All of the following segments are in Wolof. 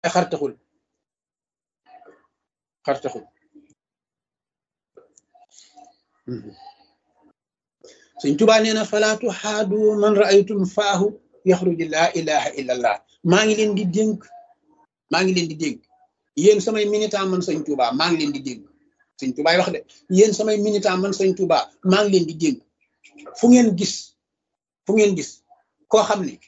xar taxul xar taxul Sëñ Tuubaa nee na falaa tuxaadu man raaytum faahu yaxruju laa ilaha illa allah maa ngi leen di dénk yéen samay militant man Sëñ Tuubaa maa ngi leen di dénk Sëñ Tuubaa wax de yéen samay militant man Sëñ Tuubaa maa ngi leen di dénk fu ngeen gis koo xam ne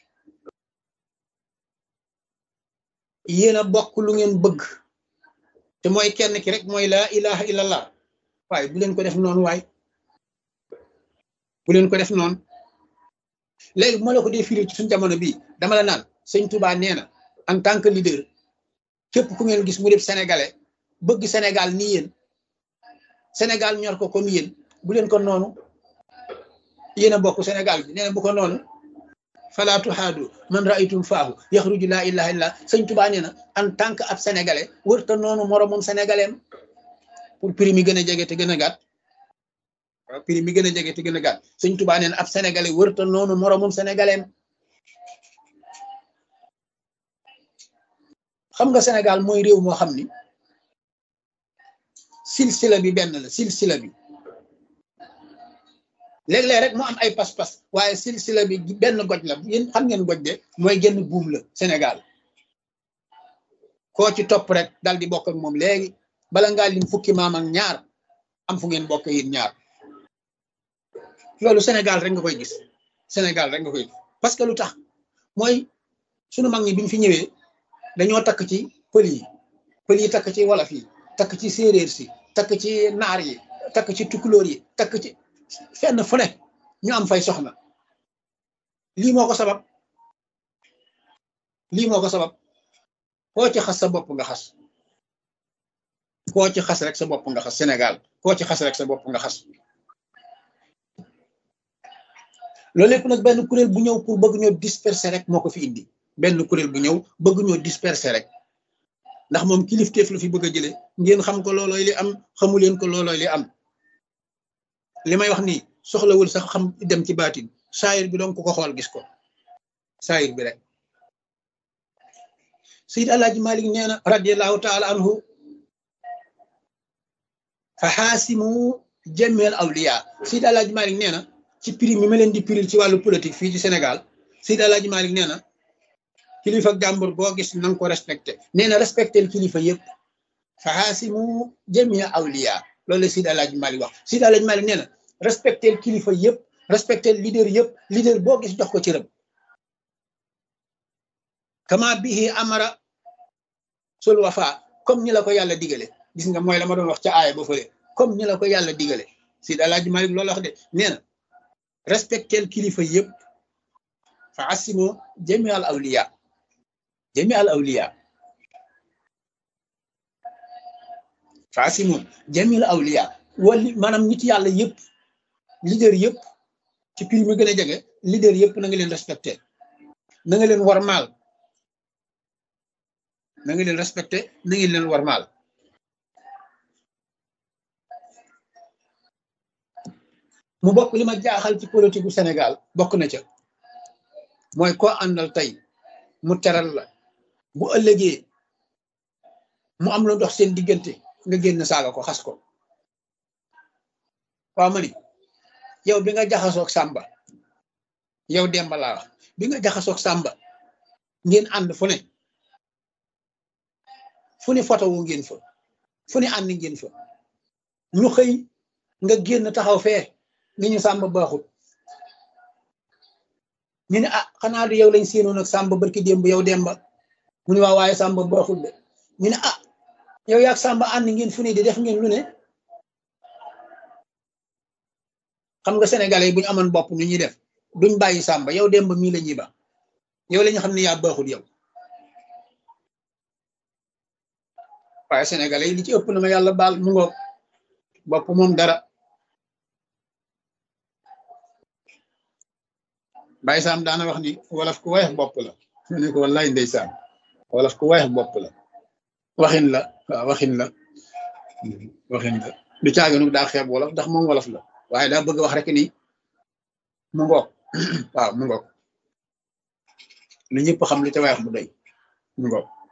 yéen a bokk lu ngeen bëgg te mooy kenn ki rek mooy laa ilaha illa allah waaye bu leen ko def noonu waay bu leen ko def noonu léegi bu ma la ko dee firi ci suñu jamono bii dama la naan Sëñ Tuubaa nee na en tant que leader képp ku ngeen gis mu def sénégalais bëgg Sénégal ni yéen Sénégal ñor ko comme yéen bu leen ko noonu yéen a bokk Sénégal bi nee na bu ko noonu falaa tuhaadu man raaytum faahu yaxruju laa ilaha illa Sëñ Tuubaa nee na en tant que ab sénégalais wërta noonu moromum sénégalais pour prix mi gën a jege te gën a gàtt prix mi gën a jege te gën a gàtt Sëñ Tuubaa nee na ab sénégalais wërta noonu moromum sénégalais xam nga Sénégal mooy réew moo xam ni silsila bi benn la silsila bi léeg-léeg rek mu am ay pas-pas waaye silsila bi benn goj la yéen xam ngeen goj de mooy genn buum la Sénégal koo ci topp rek dal di bokk ak moom léegi bala ngaa lim fukki maam ak ñaar am fu ngeen bokk yéen ñaar loolu Sénégal rek nga koy gis Sénégal rek nga koy gis parce que lu tax mooy sunu mag ñi bi ñu fi ñëwee dañoo takk ci pël yi takk ci wolof yi takk ci séeréer si takk ci naar yi takk ci tukulóor yi takk ci fenn fu ne ñu am fay soxna lii moo ko sabab koo ci xas sa bopp nga xas koo ci xas rek sa bopp nga xas Sénégal koo ci xas rek sa bopp nga xas loolu lépp nag benn kuréel bu ñëw pour bëgg ñoo disperser rek moo ko fi indi benn kuréel bu ñëw bëgg ñoo disperser rek ndax moom kilifteef la fi bëgg a jële ngeen xam ko loolooy li am xamu leen ko loolooy li am li may wax nii soxlawul sax xam dem ci baatin saayir bi donc ko xool gis ko saayir bi rek Seydi Alaaji Malik nee na radiallahu taala anhu fa xaasimu jameel awliya Seydi Alaaji Malik nee na ci prix mi ma leen di prix ci wàllu politique fii ci Sénégal Seydi Alaaji Malik nee na kilifa jàmbur boo gis na nga ko respecté nee na respecté kilifa yëpp fa xaasimu jameel awliya loolu la Seydi Alaaji Malik wax Seydi Alaaji Malik nee na respecté kilifa yëpp respecté leader yëpp leader boo gis jox ko ci rëb kama bihi amara sul wafa comme ni la ko yàlla digale gis nga mooy la ma doon wax ca aaya ba fële comme ni la ko yàlla digale Seydi Alaaji Malik loolu wax de nee na respecté kilifa yëpp fa xaasimu jameel awliya faasimu jamil awliya wala maanaam nit yàlla yëpp leader yëpp ci prix mi gën a jege leader yëpp na nga leen respecté na nga leen warmaal na nga leen respecté na nga leen warmaal mu bokk li ma jaaxal ci politique gu Sénégal bokk na ca mooy koo àndal tey mu teral la bu ëllëgee mu am lu dox seen diggante nga génn saaga ko xas ko waaw ma ni yow bi nga jaxasoog Samba yow Demba laa wax bi nga jaxasoog Samba ngeen ànd fu ne photo wu ngeen fa fu ne ànd ngeen fa ñu xëy nga génn taxaw fee ni ñu Samba baaxut ñu ne ah xanaa du yow lañ séenoon ak Samba barki démb yow Demba mu ne waaw waaye Samba baaxut de ñu ne ah yow yaag Samba ànd ngeen fu ne di def ngeen lu ne xam nga sénégalais yi bu ñu amoon bopp nu ñuy def duñ bàyyi Samba yow Demba mii la ñuy ba yow la ñu xam ne yaa baaxul yow waaye sénégalais yi li ci ëpp na ma yàlla baal mu ngoog bopp moom dara Baye Sam daana wax ni wolof ku wayex bopp la mu ne ko wallaay ndeysaan wolof ku wayex bopp la waxin la waaw waxin la du caaginu daa xeeb wolof ndax moom wolof la waaye daa bëgg wax rek ni mu ngoog waaw mu ngoog lu ñëpp xam lu ca wayex bu doy mu ngoog